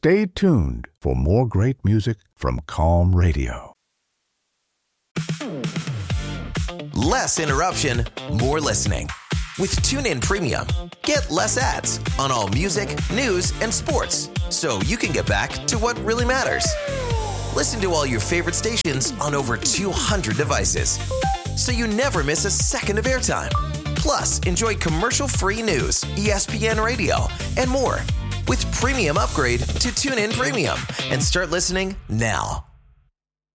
Stay tuned for more great music from Calm Radio. Less interruption, more listening. With TuneIn Premium, get less ads on all music, news, and sports, so you can get back to what really matters. Listen to all your favorite stations on over 200 devices, so you never miss a second of airtime. Plus, enjoy commercial-free news, ESPN Radio, and more with premium upgrade to TuneIn Premium, and start listening now.